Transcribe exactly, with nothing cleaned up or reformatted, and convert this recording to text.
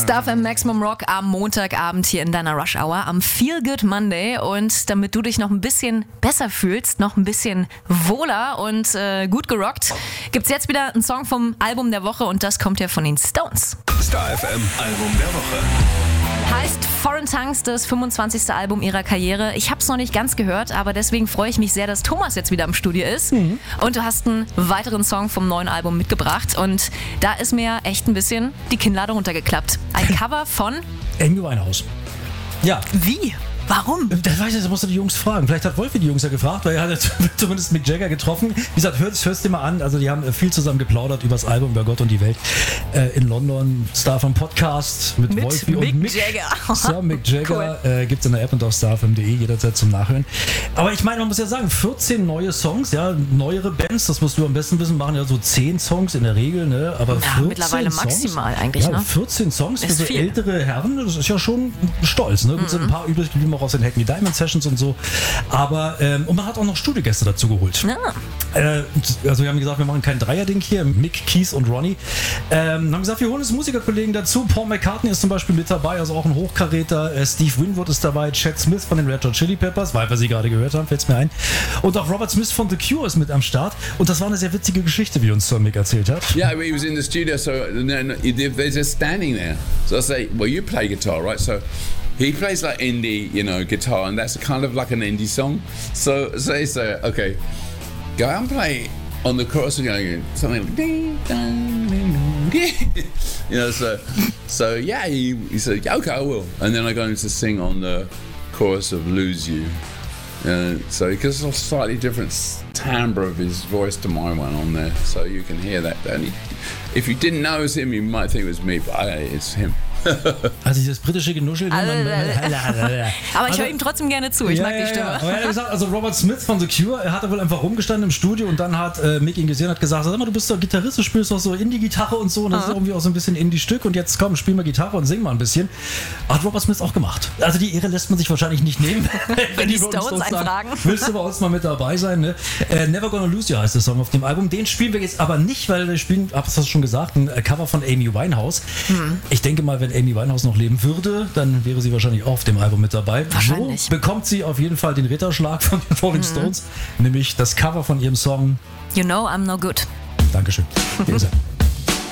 Star F M Maximum Rock am Montagabend hier in deiner Rush Hour am Feel Good Monday. Und damit du dich noch ein bisschen besser fühlst, noch ein bisschen wohler und äh, gut gerockt, gibt's jetzt wieder einen Song vom Album der Woche und das kommt ja von den Stones. Star F M Album der Woche. Heißt Foreign Tongues, das fünfundzwanzigste Album ihrer Karriere. Ich habe es noch nicht ganz gehört, aber deswegen freue ich mich sehr, dass Thomas jetzt wieder im Studio ist. Mhm. Und du hast einen weiteren Song vom neuen Album mitgebracht. Und da ist mir echt ein bisschen die Kinnlade runtergeklappt. Ein Cover von Amy Winehouse. Ja. Wie? Warum? Das weiß ich, das musst du die Jungs fragen. Vielleicht hat Wolfi die Jungs ja gefragt, weil er hat ja zumindest Mick Jagger getroffen. Wie gesagt, hörst hörst dir mal an. Also die haben viel zusammen geplaudert über das Album, über Gott und die Welt. Äh, in London, Star vom Podcast mit, mit Wolfi und Mick Mick Jagger. Sir Mick Jagger. Cool. Äh, gibt es in der App und auf star f m punkt d e jederzeit zum Nachhören. Aber ich meine, man muss ja sagen, vierzehn neue Songs, ja, neuere Bands, das musst du am besten wissen, machen ja so zehn Songs in der Regel, ne? Aber ja, vierzehn mittlerweile Songs, maximal eigentlich, ja, ne? vierzehn Songs für ist so viel. ältere Herren, das ist ja schon stolz, ne? Gibt mhm. ein paar übrig geblieben auch aus den Hack Me Diamond Sessions und so. Aber, ähm, und man hat auch noch Studiogäste dazu geholt. Ja. Äh, also wir haben gesagt, wir machen kein Dreierding hier, Mick, Keith und Ronnie. Ähm, haben gesagt, wir holen uns Musikerkollegen dazu. Paul McCartney ist zum Beispiel mit dabei, also auch ein Hochkaräter. Äh, Steve Winwood ist dabei, Chad Smith von den Red Hot Chili Peppers, weil wir sie gerade gehört haben, fällt es mir ein. Und auch Robert Smith von The Cure ist mit am Start. Und das war eine sehr witzige Geschichte, wie uns Sir Mick erzählt hat. Yeah, he was in the studio, so no, no, they're just standing there. So I say, well, you play guitar, right? So he plays like indie, you know, guitar, and that's kind of like an indie song. So, so they say, okay, go out and play on the chorus again, something like ding, ding, ding, ding. You know, so, so yeah, he, he said, okay, I will. And then I go in to sing on the chorus of Lose You. Uh, so because it's a slightly different timbre of his voice to my one on there, so you can hear that. And he, if you didn't know it was him, you might think it was me, but I, it's him. Also dieses britische Genuschel. Aber ich also, höre ihm trotzdem gerne zu, ich ja, mag die ja, Stimme. Ja. Aber er hat gesagt, also Robert Smith von The Cure, er hat da wohl einfach rumgestanden im Studio und dann hat äh, Mick ihn gesehen und hat gesagt, sag mal, du bist doch Gitarrist, du spielst doch so Indie-Gitarre und so und das ah. ist irgendwie auch so ein bisschen Indie-Stück und jetzt komm, spiel mal Gitarre und sing mal ein bisschen. Hat Robert Smith auch gemacht. Also die Ehre lässt man sich wahrscheinlich nicht nehmen. Wenn die Stones, Stones einfragen. Sagen, willst du bei uns mal mit dabei sein? Ne? Äh, Never Gonna Lose You heißt der Song auf dem Album. Den spielen wir jetzt aber nicht, weil wir spielen, hab's das schon gesagt, ein Cover von Amy Winehouse. Hm. Ich denke mal, wenn Amy Winehouse noch lebt würde, dann wäre sie wahrscheinlich auch auf dem Album mit dabei. Wahrscheinlich. So bekommt sie auf jeden Fall den Ritterschlag von den Rolling mhm. Stones, nämlich das Cover von ihrem Song You Know I'm No Good. Dankeschön. Hier ist er.